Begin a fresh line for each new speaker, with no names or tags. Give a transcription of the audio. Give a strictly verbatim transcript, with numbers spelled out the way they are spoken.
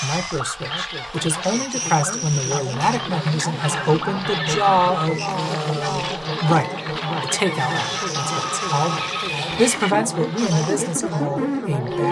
micro switch, which is only depressed when the word-o-matic mechanism has opened the jaw of... Right, the takeout valve, that's what it's called. This prevents what we in the business call a bad